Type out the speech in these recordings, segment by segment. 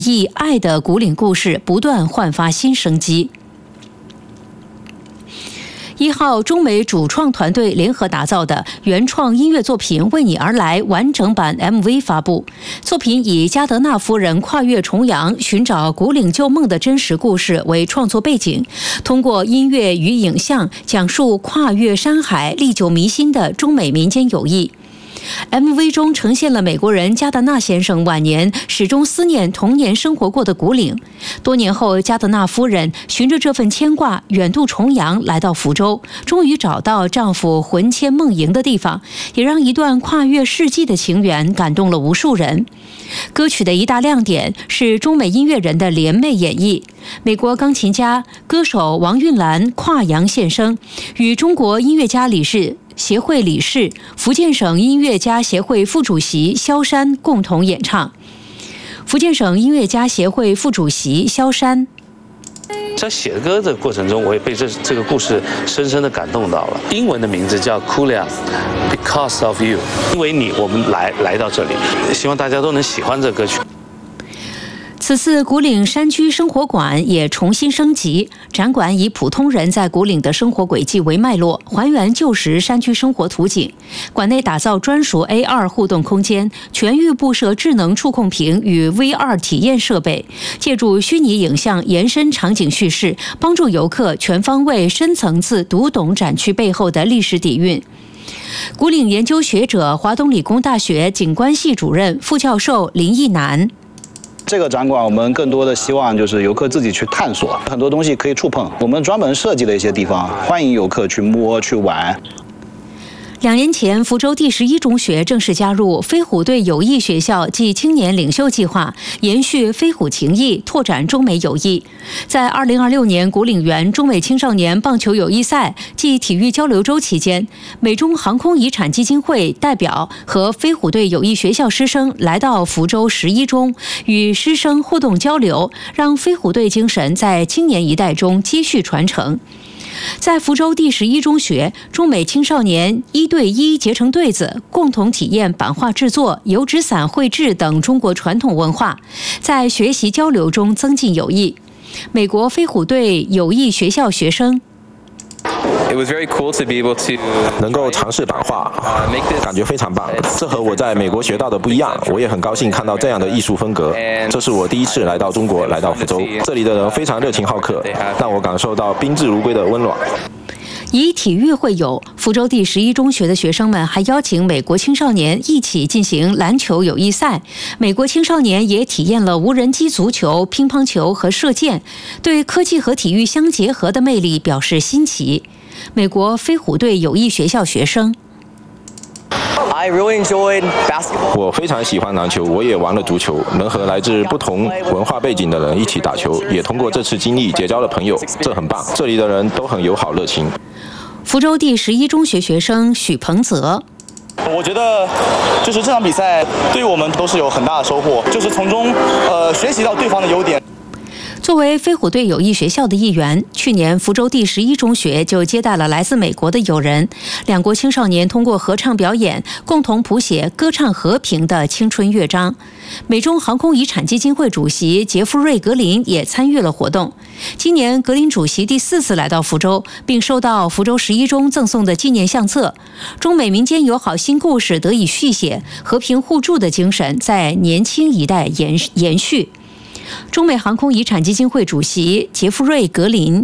以爱的古岭故事不断焕发新生机。1号，中美主创团队联合打造的原创音乐作品《为你而来》完整版 MV 发布。作品以加德纳夫人跨越重洋寻找古岭旧梦的真实故事为创作背景，通过音乐与影像讲述跨越山海、历久弥新的中美民间友谊。MV 中呈现了美国人加德纳先生晚年始终思念童年生活过的古岭。多年后，加德纳夫人循着这份牵挂远渡重洋来到福州，终于找到丈夫魂牵梦萦的地方，也让一段跨越世纪的情缘感动了无数人。歌曲的一大亮点是中美音乐人的联袂演绎，美国钢琴家、歌手王韵兰跨洋现身，与中国音乐家协会理事、福建省音乐家协会副主席萧山共同演唱。福建省音乐家协会副主席萧山在写歌的过程中，我也被这个故事深深的感动到了。英文的名字叫 Kuliang Because of You， 因为你，我们来到这里，希望大家都能喜欢这歌曲。 此次古岭山居生活馆也重新升级，展馆以普通人在古岭的生活轨迹为脉络，还原旧时山居生活图景。馆内打造专属 AR 互动空间，全域布设智能触控屏与 VR 体验设备，借助虚拟影像延伸场景叙事，帮助游客全方位、深层次读懂展区背后的历史底蕴。古岭研究学者、华东理工大学景观系主任、副教授林义南。 这个展馆我们更多的希望就是游客自己去探索，很多东西可以触碰，我们专门设计了一些地方，欢迎游客去摸去玩。 2年前，福州第11中学正式加入飞虎队友谊学校暨青年领袖计划，延续飞虎情谊，拓展中美友谊。在2026年古岭园中美青少年棒球友谊赛暨体育交流周期间，美中航空遗产基金会代表和飞虎队友谊学校师生来到福州11中，与师生互动交流，让飞虎队精神在青年一代中继续传承。在福州第11中学，中美青少年1对1结成对子，共同体验版画制作、油纸伞绘制等中国传统文化，在学习交流中增进友谊。美国飞虎队友谊学校学生能够尝试版画，感觉非常棒。这和我在美国学到的不一样，我也很高兴看到这样的艺术风格。这是我第一次来到中国，来到福州，这里的人非常热情好客，让我感受到宾至如归的温暖。 以体育会友，福州第11中学的学生们还邀请美国青少年一起进行篮球友谊赛。美国青少年也体验了无人机足球、乒乓球和射箭，对科技和体育相结合的魅力表示新奇。美国飞虎队友谊学校学生我非常喜欢篮球，我也玩了足球，能和来自不同文化背景的人一起打球，也通过这次经历结交了朋友，这很棒。这里的人都很友好热情。 福州第11中学学生许鹏泽， 我觉得就是这场比赛对我们都是有很大的收获，就是从中学习到对方的优点。 作为飞虎队友谊学校的一员，去年福州第11中学就接待了来自美国的友人，两国青少年通过合唱表演，共同谱写歌唱和平的青春乐章。美中航空遗产基金会主席杰夫瑞·格林也参与了活动。今年格林主席第4次来到福州，并收到福州11中赠送的纪念相册。中美民间友好新故事得以续写，和平互助的精神在年轻一代延续。中美航空遗产基金会主席杰夫瑞·格林，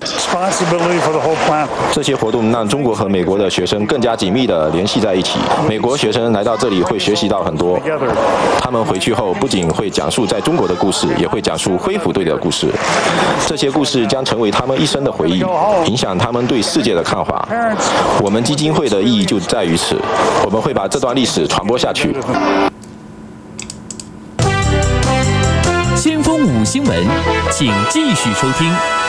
这些活动让中国和美国的学生更加紧密地联系在一起。美国学生来到这里会学习到很多，他们回去后不仅会讲述在中国的故事，也会讲述飞虎队的故事。这些故事将成为他们一生的回忆，影响他们对世界的看法。我们基金会的意义就在于此，我们会把这段历史传播下去。 先锋5新闻，请继续收听。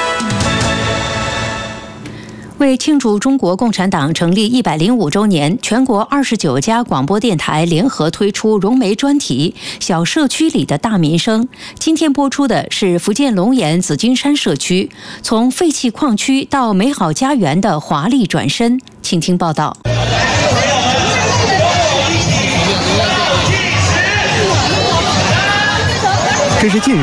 为庆祝中国共产党成立105周年，全国29家广播电台联合推出融媒专题《小社区里的大民生》。今天播出的是福建龙岩紫金山社区，从废弃矿区到美好家园的华丽转身，请听报道。 这是近日